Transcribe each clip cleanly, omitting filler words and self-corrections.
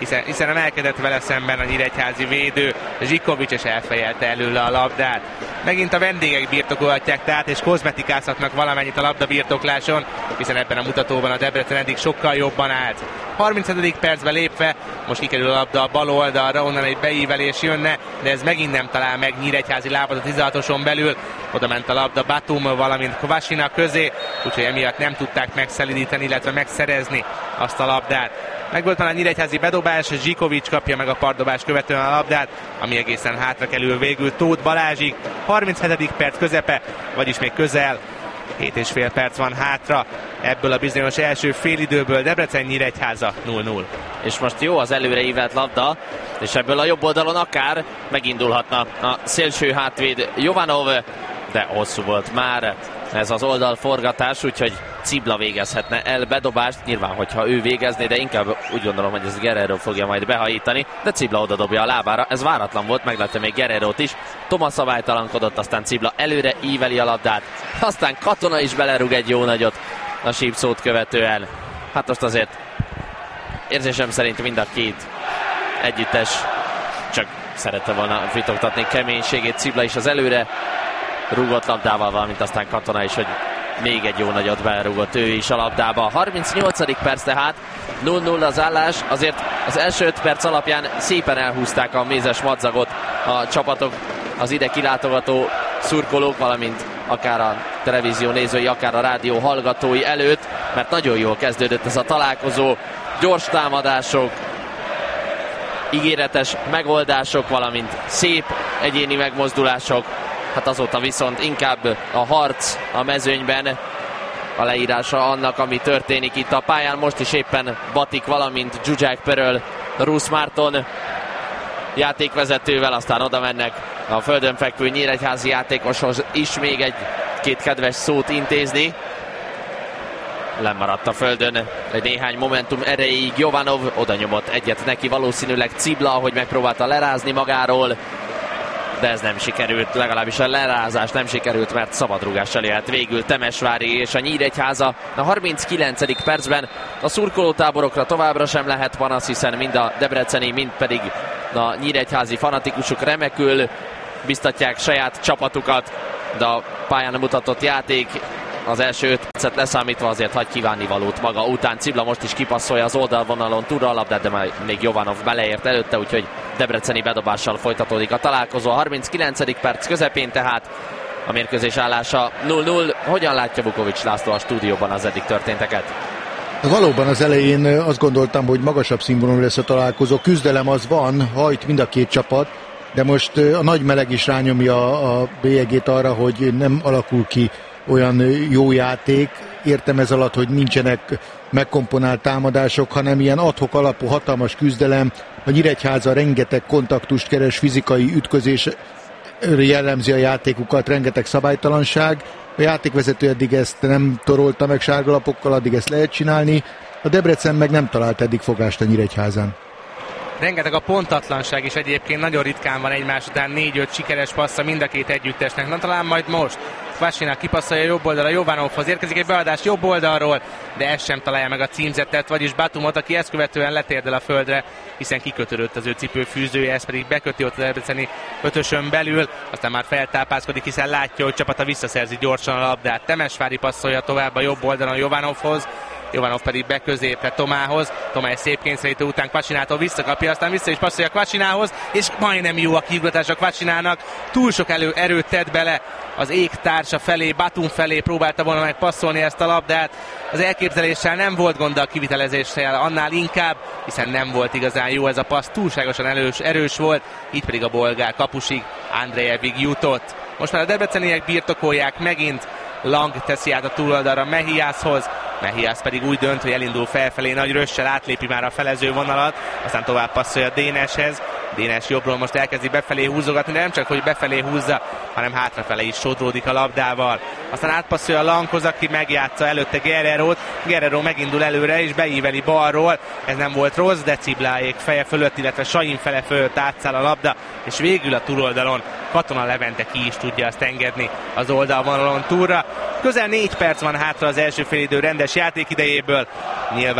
hiszen emelkedett vele szemben a nyíregyházi védő, Zsikovics, és elfejelte előle a labdát. Megint a vendégek birtokolhatják tehát, és kozmetikázhatnak valamennyit a labdabirtokláson, hiszen ebben a mutatóban a Debrecen eddig sokkal jobban állt. 37. percbe lépve, most kikerül a labda a bal oldalra, onnan egy beívelés jönne, de ez megint nem talál meg nyíregyházi lábad a 16-oson belül. Oda ment a labda Batum, valamint Kvasina közé, úgyhogy emiatt nem tudták megszelidíteni, illetve megszerezni azt a labdát. Megvolt már a nyíregyházi bedobás, Zsikovics kapja meg a partdobás követően a labdát, ami egészen hátra kerül végül Tóth Balázsig. 37. perc közepe, vagyis még közel. 7,5 perc van hátra ebből a bizonyos első félidőből. Debrecen Nyíregyháza 0-0. És most jó az előreívelt labda, és ebből a jobb oldalon akár megindulhatna a szélső hátvéd Jovanov, de hosszú volt már ez az oldalforgatás, úgyhogy Cibla végezhetne el bedobást, nyilván, hogyha ő végezné, de inkább úgy gondolom, hogy ez Guerrero fogja majd behajítani, de Cibla oda dobja a lábára, ez váratlan volt, meglátja még Guerrerót is. Thomas szabálytalankodott, aztán Cibla előre íveli a labdát, aztán Katona is belerúg egy jó nagyot a sípszót követően. Hát most azért érzésem szerint mind a két együttes csak szerette volna vitogtatni keménységét, Cibla is az előre rúgott labdával, valamint aztán Katona is, hogy még egy jó nagyot belerúgott ő is a labdába. 38. perc tehát, 0-0 az állás, azért az első 5 perc alapján szépen elhúzták a mézes madzagot a csapatok, az ide kilátogató szurkolók, valamint akár a televízió nézői, akár a rádió hallgatói előtt, mert nagyon jól kezdődött ez a találkozó, gyors támadások, ígéretes megoldások, valamint szép egyéni megmozdulások. Hát azóta viszont inkább a harc a mezőnyben a leírása annak, ami történik itt a pályán. Most is éppen Batik, valamint Zsuzsák Pöröl, Rusz Márton játékvezetővel, aztán oda mennek a földön fekvő nyíregyházi játékoshoz is még egy-két kedves szót intézni. Lemaradt a földön egy néhány momentum erejéig Jovanov, oda nyomott egyet neki valószínűleg Cibla, ahogy megpróbálta lerázni magáról, de ez nem sikerült, legalábbis a lerázás nem sikerült, mert szabadrúgással élt végül Temesvári és a Nyíregyháza. A 39. percben a szurkolótáborokra továbbra sem lehet panasz, hiszen mind a debreceni, mind pedig a nyíregyházi fanatikusok remekül biztatják saját csapatukat, de a pályán mutatott játék az első 5 percet leszámítva azért hagy kívánnivalót maga után. Cibla most is kipasszolja az oldalvonalon túlra a labdát, de még Jovanov beleért előtte, úgyhogy debreceni bedobással folytatódik a találkozó. A 39. perc közepén tehát a mérkőzés állása 0-0. Hogyan látja Vukovics László a stúdióban az eddig történteket? Valóban az elején azt gondoltam, hogy magasabb színvonalú lesz a találkozó. Küzdelem az van, hajt mind a két csapat, de most a nagy meleg is rányomja a bélyegét arra, hogy nem alakul ki olyan jó játék. Értem ez alatt, hogy nincsenek megkomponált támadások, hanem ilyen ad-hoc alapú hatalmas küzdelem. A Nyíregyháza rengeteg kontaktust keres, fizikai ütközés jellemzi a játékukat, rengeteg szabálytalanság. A játékvezető eddig ezt nem torolta meg sárgalapokkal, addig ezt lehet csinálni. A Debrecen meg nem talált eddig fogást a Nyíregyházán. Rengeteg a pontatlanság is, egyébként nagyon ritkán van egymás után 4-5 sikeres passza mind a két együttesnek. Na talán majd most. Kvasina kipasszolja jobb oldalra Jovanovhoz, érkezik egy beadás jobb oldalról, de ez sem találja meg a címzettet, vagyis Batumot, aki ezt követően letérdel a földre, hiszen kikötődött az ő cipőfűzője, ez pedig beköti ott a debreceni ötösön belül, aztán már feltápászkodik, hiszen látja, hogy csapata visszaszerzi gyorsan a labdát. Temesvári passzolja tovább a jobb oldalon Jovanovhoz, Jovanov pedig beközépre Tomához. Tomá egy szép kényszerítő után Kvasinától visszakapja, aztán vissza is passzolja Kvasinához, és majdnem jó a kiugratás a Kvasinának. Túl sok erőt tett bele az égtársa felé, Batum felé próbálta volna meg passzolni ezt a labdát. Az elképzeléssel nem volt gond, a kivitelezéssel annál inkább, hiszen nem volt igazán jó ez a passz, túlságosan erős volt, így pedig a bolgár kapusig, Andrejevig jutott. Most már a debreceniek birtokolják megint, Lang teszi át a túloldalra Mehiashoz, Mehias pedig úgy dönt, hogy elindul felfelé, nagy rössel átlépi már a felező vonalat, aztán tovább passzolja Déneshez. Dénes jobbról most elkezdi befelé húzogatni, de nem csak, hogy befelé húzza, hanem hátrafele is sodródik a labdával. Aztán átpasszolja Langhoz, aki megjátsza előtte Guerrerót. Guerrero megindul előre és beíveli balról. Ez nem volt rossz, de Cibláék feje fölött, illetve Sain fele fölött átszáll a labda, és végül a túloldalon Katona Levente ki is tudja azt engedni az oldalvonalon túlra. Közel 4 perc van hátra az első félidő rendes játékidejéből. Nyilván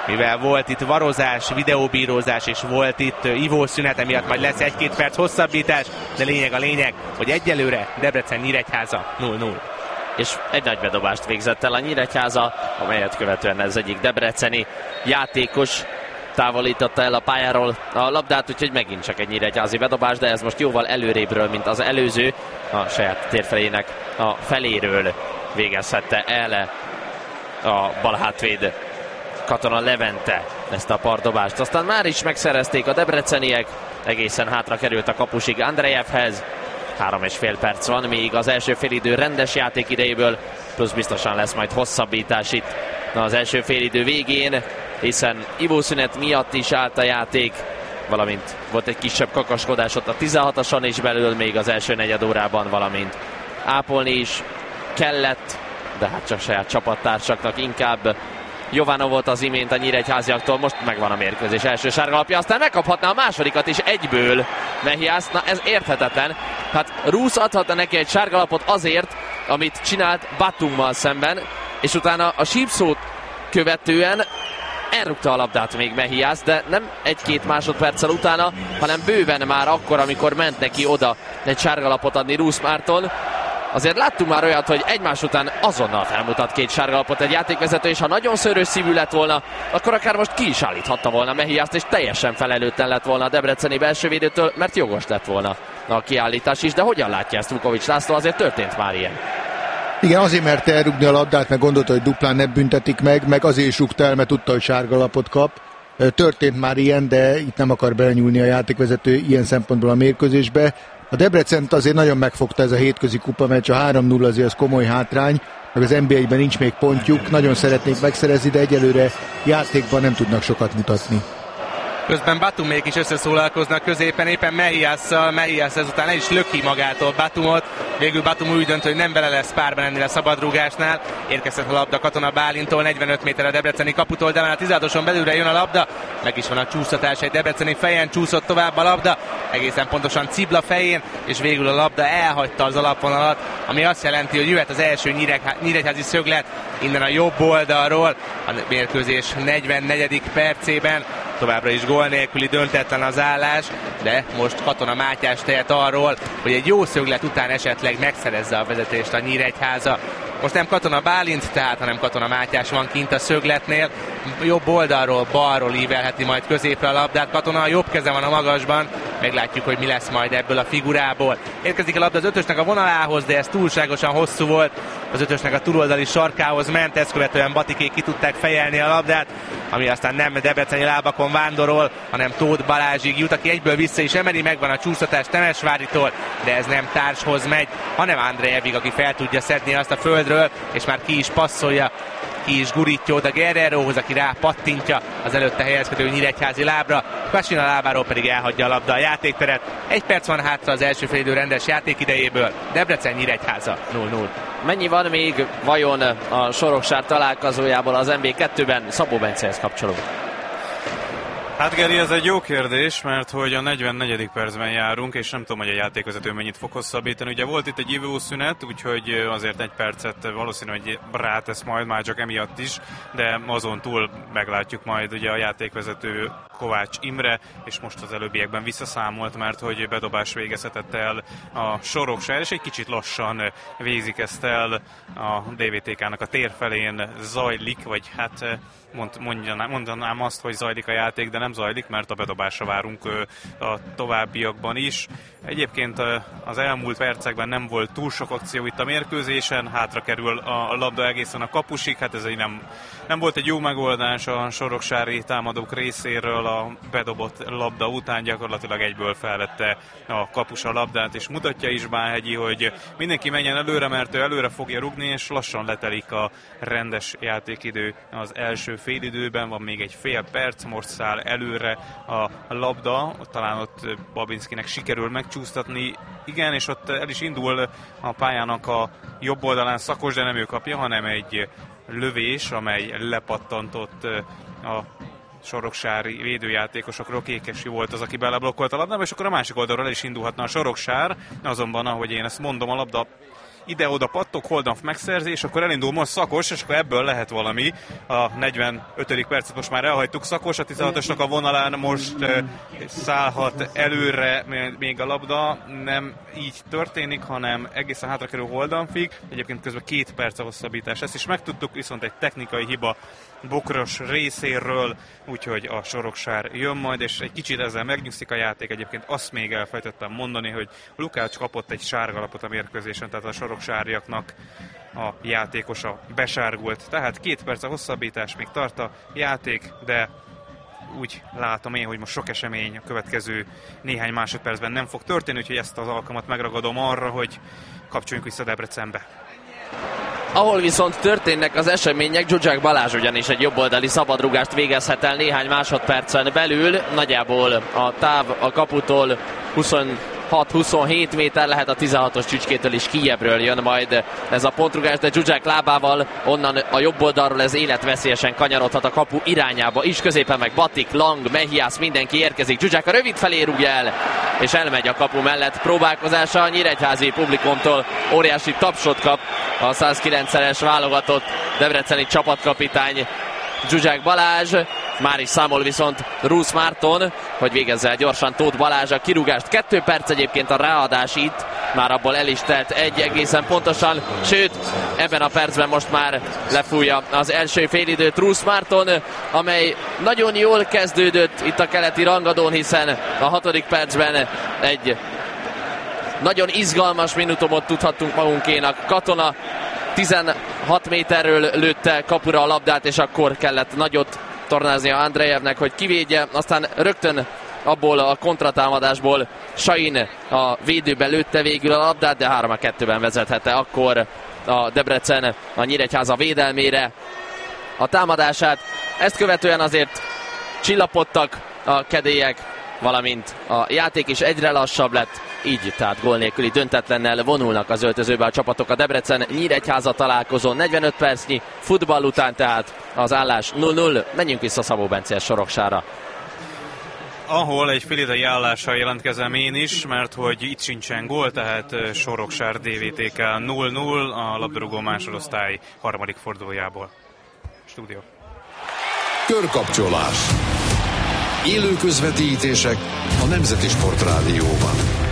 mivel volt itt varozás, videóbírózás, és volt itt ivószünet, emiatt majd lesz 1-2 perc hosszabbítás, de lényeg a lényeg, hogy egyelőre Debrecen-Nyíregyháza 0-0. És egy nagy bedobást végzett el a Nyíregyháza, amelyet követően ez egyik debreceni játékos távolította el a pályáról a labdát, úgyhogy megint csak egy nyíregyházi bedobás, de ez most jóval előrébről, mint az előző, a saját térfelének a feléről végezhette el a balhátvéd Katona Levente ezt a pardobást. Aztán már is megszerezték a debreceniek, egészen hátra került a kapusig Andrejevhez. 3,5 perc van még az első félidő rendes játék idejéből, plusz biztosan lesz majd hosszabbítás itt az első félidő végén, hiszen ivószünet miatt is állt a játék, valamint volt egy kisebb kakaskodás ott a 16-ason is belül még az első negyed órában, valamint ápolni is kellett, de hát csak saját csapattársaknak inkább. Jovanov volt az imént a nyíregyháziaktól, most megvan a mérkőzés első sárgalapja, aztán megkaphatná a másodikat is egyből Mehiász. Na ez érthetetlen. Hát Rusz adhatna neki egy sárgalapot azért, amit csinált Batummal szemben, és utána a sípszót követően elrúgta a labdát még Mehiász, de nem 1-2 másodperccel utána, hanem bőven már akkor, amikor ment neki oda egy sárgalapot adni Rusz Márton. Azért láttunk már olyat, hogy egymás után azonnal felmutat 2 sárgalapot egy játékvezető, és ha nagyon szőrös szívű lett volna, akkor akár most ki is állíthatta volna Mehiászt, és teljesen felelőtlen lett volna a debreceni belsővédőtől, mert jogos lett volna a kiállítás is. De hogyan látja ezt Vukovics László? Azért történt már ilyen. Igen, azért merte elrugni a labdát, meg gondolta, hogy duplán ne büntetik meg azért is rúgta el, mert tudta, hogy sárgalapot kap. Történt már ilyen, de itt nem akar belenyúlni a játékvezető ilyen szempontból a mérkőzésbe. A Debrecent azért nagyon megfogta ez a hétközi kupa meccs, a 3-0 azért az komoly hátrány, meg az NBA-ben nincs még pontjuk, nagyon szeretnék megszerezni, de egyelőre játékban nem tudnak sokat mutatni. Közben Batumék is összeszólalkoznak középen, éppen Mehiásszal. Mehiász ezután el is löki magától Batumot. Végül Batum úgy dönt, hogy nem vele lesz párban ennél a szabadrúgásnál. Érkezett a labda Katona Bálintól, 45 méter a debreceni kaputól, de már a 16-oson belülre jön a labda. Meg is van a csúsztatás, egy debreceni fejen csúszott tovább a labda, egészen pontosan Cibla fején, és végül a labda elhagyta az alapvonalat, ami azt jelenti, hogy jöhet az első nyíregyházi szöglet innen a jobb oldalról. A mérkőzés 44. percében továbbra is gól nélküli, döntetlen az állás, de most Katona Mátyás tehet arról, hogy egy jó szöglet után esetleg megszerezze a vezetést a Nyíregyháza. Most nem Katona Bálint tehát, hanem Katona Mátyás van kint a szögletnél. Jobb oldalról, balról ívelheti majd középre a labdát. Katona a jobb keze van a magasban. Meglátjuk, hogy mi lesz majd ebből a figurából. Érkezik a labda az ötösnek a vonalához, de ez túlságosan hosszú volt. Az ötösnek a túloldali sarkához ment, ezt követően Batikék ki tudták fejelni a labdát, ami aztán nem debreceni lábakon vándorol, hanem Tóth Balázsig jut, aki egyből vissza is emeli, megvan a csúsztatás Temesváritól, de ez nem társhoz megy, hanem Andrejevig, aki fel tudja szedni azt a földről, és már ki is passzolja, ki is gurítja oda Guerrerohoz, aki rá pattintja az előtte helyezkedő nyíregyházi lábra. Vasina lábáról pedig elhagyja a labda a játékteret. 1 perc van hátra az első félidő rendes játékidejéből. Debrecen Nyíregyháza 0-0. Mennyi van még vajon a Soroksár találkozójából az NB2-ben? Szabó Bencehez kapcsolunk. Hát Geri, ez egy jó kérdés, mert hogy a 44. percben járunk, és nem tudom, hogy a játékvezető mennyit fog hosszabbítani. Ugye volt itt egy ivószünet, úgyhogy azért 1 percet valószínű, hogy rátesz majd már csak emiatt is, de azon túl meglátjuk majd ugye a játékvezető Kovács Imre, és most az előbbiekben visszaszámolt, mert hogy bedobás végezhetett el a Soroksár, és egy kicsit lassan végzik ezt el a DVTK-nak a térfelén zajlik, vagy hát mondanám azt, hogy zajlik a játék, de nem zajlik, mert a bedobásra várunk a továbbiakban is. Egyébként az elmúlt percekben nem volt túl sok akció itt a mérkőzésen, hátra kerül a labda egészen a kapusig, hát ez nem volt egy jó megoldás a soroksári támadók részéről, a bedobott labda után gyakorlatilag egyből felvette a kapus a labdát, és mutatja is Bálhegyi, hogy mindenki menjen előre, mert ő előre fogja rugni, és lassan letelik a rendes játékidő. Az első félidőben van még egy fél perc, most száll előre a labda, talán ott Babinszkinek sikerül megcsúsztatni, igen, és ott el is indul a pályának a jobb oldalán Szakos, de nem ő kapja, hanem egy lövés, amely lepattantott a soroksári védőjátékosokról. Kékesi volt az, aki beleblokkolt a labdába, és akkor a másik oldalról is indulhatna a Soroksár, azonban ahogy én ezt mondom, a labda ide-oda pattok, Holdanf megszerzi, és akkor elindul most Szakos, és akkor ebből lehet valami. A 45. percet most már elhagytuk, Szakos a 16-osnak a vonalán most szállhat előre még a labda. Nem így történik, hanem egészen hátra kerül Holdanfig. Egyébként közben 2 perc a hosszabbítás. Ezt is megtudtuk, viszont egy technikai hiba Bokros részéről, úgyhogy a Soroksár jön majd, és egy kicsit ezzel megnyugszik a játék. Egyébként azt még elfelejtettem mondani, hogy Lukács kapott egy sárgalapot a mérkőzésen, tehát a soroksáriaknak a játékosa besárgult. Tehát 2 perc a hosszabbítás, még tart a játék, de úgy látom én, hogy most sok esemény a következő néhány másodpercben nem fog történni, úgyhogy ezt az alkalmat megragadom arra, hogy kapcsoljunk vissza Debrecenbe. Ahol viszont történnek az események, Zsuzsák Balázs ugyanis egy jobboldali szabadrugást végezhet el néhány másodpercen belül. Nagyjából a táv a kaputól 26-27 méter lehet, a 16-os Csücskétől is kijebbről jön majd ez a pontrugás, de Zsuzsák lábával onnan a jobb oldalról ez életveszélyesen kanyarodhat a kapu irányába is. Középen meg Batik, Lang, Mehiász, mindenki érkezik. Zsuzsák a rövid felé rúgja el, és elmegy a kapu mellett. Próbálkozása a nyíregyházi publikumtól, óriási tapsot kap a 109-es válogatott debreceni csapatkapitány Zsuzsák Balázs. Már is számol viszont Rusz Márton, hogy végezze el gyorsan Tóth Balázs a kirúgást. 2 perc egyébként a ráadás itt, már abból el is telt egy egészen pontosan, sőt, ebben a percben most már lefújja az első félidőt Rusz Márton, amely nagyon jól kezdődött itt a keleti rangadón, hiszen a 6. percben egy nagyon izgalmas minutumot tudhattunk magunkénak. Katona 16 méterről lőtte kapura a labdát, és akkor kellett nagyot tornáznia Andrejevnek, hogy kivédje, aztán rögtön abból a kontratámadásból Sain a védőbe lőtte végül a labdát, de 3-2-ben vezethette akkor a Debrecen a Nyíregyháza védelmére a támadását. Ezt követően azért csillapodtak a kedélyek, valamint a játék is egyre lassabb lett, így tehát gól nélküli döntetlennel vonulnak az öltözőbe a csapatok a Debrecen Nyíregyháza találkozó 45 percnyi futball után, tehát az állás 0-0. Menjünk vissza Szabó Bencél Soroksára, ahol egy félidei állással jelentkezem én is, mert hogy itt sincsen gól, tehát Soroksár DVTK 0-0 a labdarúgó másodosztály 3. fordulójából. Stúdió. Körkapcsolás. Élő közvetítések a Nemzeti Sportrádióban.